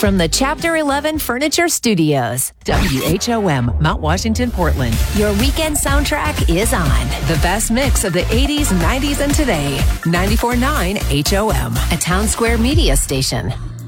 From the Chapter 11 Furniture Studios, WHOM, Mount Washington, Portland. Your weekend soundtrack is on. The best mix of the 80s, 90s, and today. 94.9 HOM, a Town Square media station.